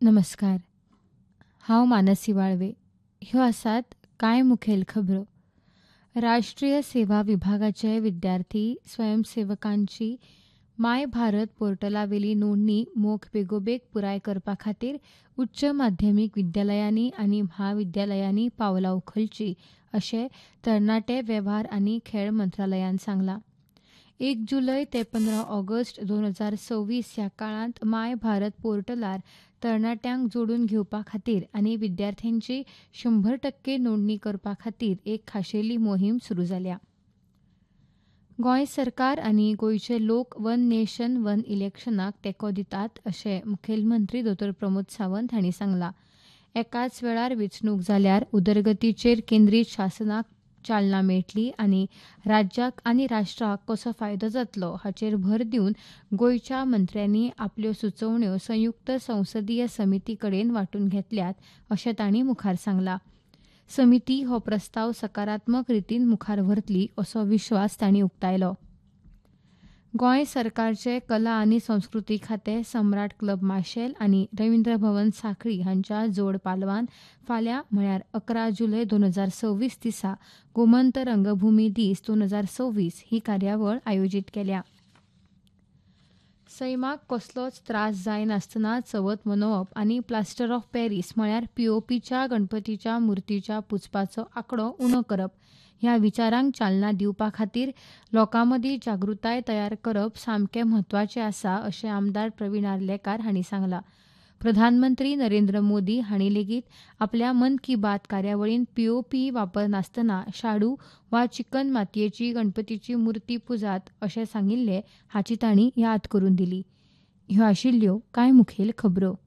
नमस्कार. हांव मानसी वाळवे. ह्यो आसात कांय मुखेल खबरो. राष्ट्रीय सेवा विभागाचे विद्यार्थी स्वयंसेवकांची माय भारत पोर्टलावेली नोंदणी मोख बेगोबेग पुराय करपा खातीर उच्च माध्यमीक विद्यालयांनी आनी म्हाविद्यालयांनी पावलां उखलचीं अशें तरणाटे वेव्हार आनी खेळ मंत्रालयान सांगलां. 1 जुलय ते 15 ऑगस्ट 2026 ह्या काळांत माय भारत पोर्टलार तरणाट्यांक जोडून घेवपा खातीर आनी विद्यार्थ्यांची 100% नोंदणी करपा खातीर एक खाशेली मोहीम सुरू जाल्या. गोंय सरकार आनी गोंयचे लोक वन नेशन वन इलेक्शनाक तेंको दितात अशें मुखेलमंत्री दोतोर प्रमोद सावंत हांणी सांगलां. एकाच वेळार वेंचणूक जाल्यार उदरगतीचेर केंद्रीत शासनाक चालना मेळटली आनी राज्याक आनी राष्ट्राक कसो फायदो जातलो हाचेर भर दिवन गोंयच्या मंत्र्यांनी आपल्यो सुचोवण्यो संयुक्त संसदीय समिती कडेन वांटून घेतल्यात अशें तांणी मुखार सांगलां. समिती हो प्रस्ताव सकारात्मक रितीन मुखार व्हरतली असो विश्वास तांणी उक्तायलो. गोंय सरकारचे कला आनी संस्कृती खातें सम्राट क्लब माशेल आनी रवींद्र भवन सांखळी हांच्या जोड पालवान फाल्यां म्हळ्यार 11 जुलय 2026 दिसा गोमंत रंगभूमी दीस 2026 ही कार्यावळ आयोजीत केल्या. सैमाक कसलोच त्रास जायनासतना चवथ मनोवप आनी प्लास्टर ऑफ पॅरिस म्हळ्यार पीओपीच्या गणपतीच्या मुर्तीच्या पुजपाचो आंकडो उणो करप ह्या विचारांक चालना दिवपा खातीर लोकांमदीं जागृताय तयार करप सामकें म्हत्वाचें आसा अशें आमदार प्रवीण आर्लेकार हांणी सांगलां. प्रधानमंत्री नरेंद्र मोदी हांणी लेगीत आपल्या मन की बात कार्यावळींत पीओपी वापरनासतना शाडू वा चिकन मातयेची गणपतीची मुर्ती पुजात अशें सांगिल्लें हाची तांणी याद करून दिली. ह्यो आशिल्ल्यो कांय मुखेल खबरो.